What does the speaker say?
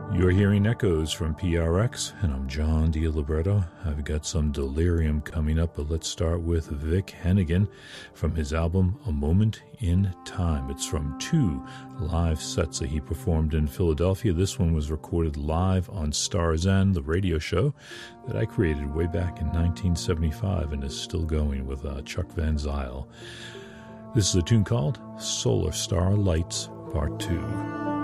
You're hearing echoes from PRX, and I'm John DiLiberto. I've got some Delirium coming up, but let's start with Vic Hennigan from his album A Moment in Time. It's from 2 live sets that he performed in Philadelphia. This one was recorded live on Star's End, the radio show that I created way back in 1975 and is still going with Chuck Van Zyl. This is a tune called Solar Star Lights Part 2.